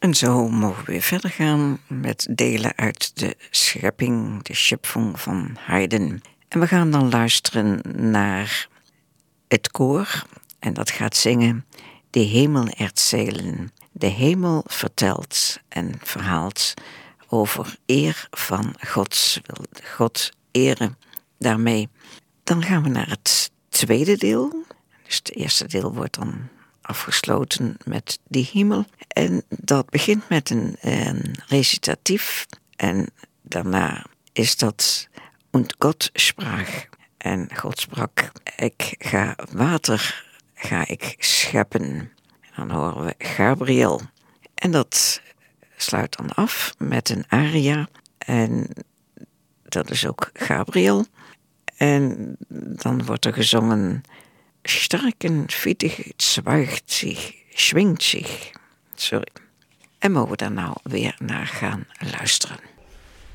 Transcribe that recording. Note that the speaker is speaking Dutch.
En zo mogen we weer verder gaan met delen uit de schepping, de Schöpfung van Haydn. En we gaan dan luisteren naar het koor en dat gaat zingen De Hemel erzählen. De hemel vertelt en verhaalt over eer van Gods wil, God eren daarmee. Dan gaan we naar het tweede deel. Dus het eerste deel wordt dan afgesloten met die hemel. En dat begint met een recitatief. En daarna is dat Und Gott sprach. En God sprak, ik ga water scheppen. En dan horen we Gabriel. En dat sluit dan af met een aria. En dat is ook Gabriel. En dan wordt er gezongen Starken Fittich zwaagt zich, schwingt zich. Sorry. En mogen we daar nou weer naar gaan luisteren.